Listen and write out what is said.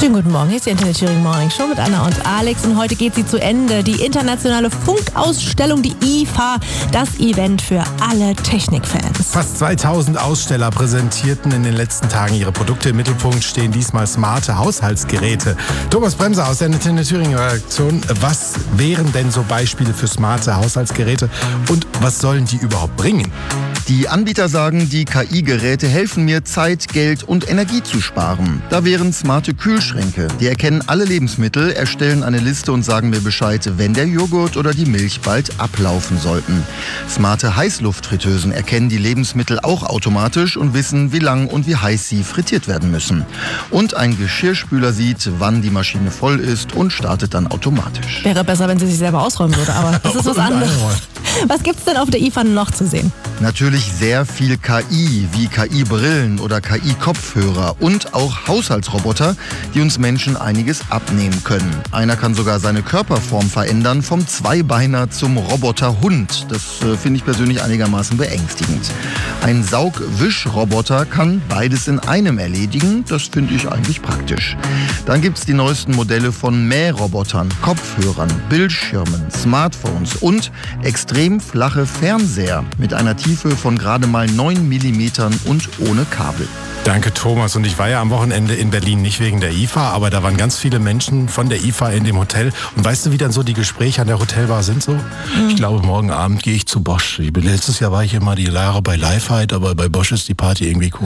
Schönen guten Morgen, hier ist die Internet Thüringen Morning Show mit Anna und Alex und heute geht sie zu Ende. Die internationale Funkausstellung, die IFA, das Event für alle Technikfans. Fast 2000 Aussteller präsentierten in den letzten Tagen ihre Produkte. Im Mittelpunkt stehen diesmal smarte Haushaltsgeräte. Thomas Bremser aus der Internet Thüringen Redaktion. Was wären denn so Beispiele für smarte Haushaltsgeräte und was sollen die überhaupt bringen? Die Anbieter sagen, die KI-Geräte helfen mir, Zeit, Geld und Energie zu sparen. Da wären smarte Kühlschränke. Die erkennen alle Lebensmittel, erstellen eine Liste und sagen mir Bescheid, wenn der Joghurt oder die Milch bald ablaufen sollten. Smarte Heißluftfritteusen erkennen die Lebensmittel auch automatisch und wissen, wie lang und wie heiß sie frittiert werden müssen. Und ein Geschirrspüler sieht, wann die Maschine voll ist und startet dann automatisch. Wäre besser, wenn sie sich selber ausräumen würde, aber das ist was anderes. Was gibt's denn auf der IFA noch zu sehen? Natürlich sehr viel KI, wie KI-Brillen oder KI-Kopfhörer und auch Haushaltsroboter, die uns Menschen einiges abnehmen können. Einer kann sogar seine Körperform verändern, vom Zweibeiner zum Roboterhund. Das finde ich persönlich einigermaßen beängstigend. Ein Saugwischroboter kann beides in einem erledigen. Das finde ich eigentlich praktisch. Dann gibt es die neuesten Modelle von Mährobotern, Kopfhörern, Bildschirmen, Smartphones und extrem flache Fernseher mit einer Tiefe von gerade mal 9 mm und ohne Kabel. Danke, Thomas. Und ich war ja am Wochenende in Berlin, nicht wegen der IFA, aber da waren ganz viele Menschen von der IFA in dem Hotel. Und weißt du, wie dann so die Gespräche an der Hotelbar sind so? Ich glaube, morgen Abend gehe ich zu Bosch. Letztes Jahr war ich immer die Jahre bei Lifehide, aber bei Bosch ist die Party irgendwie cool.